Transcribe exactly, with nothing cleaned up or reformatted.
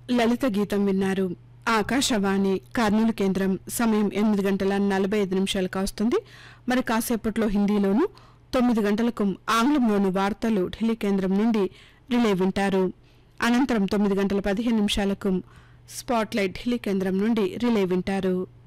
లలిత గీతం విన్నారు. ఆకాశవాణి కర్నూలు కేంద్రం. సమయం ఎనిమిది గంటల నలభై ఐదు నిమిషాలు కావస్తుంది. మరి కాసేపట్లో హిందీలోను, తొమ్మిది గంటలకు ఆంగ్లంలోను వార్తలు ఢిల్లీ కేంద్రం నుండి రిలే వింటారు. అనంతరం తొమ్మిది గంటల పదిహేను నిమిషాలకు స్పాట్లైట్ ఢిల్లీ కేంద్రం నుండి రిలే వింటారు.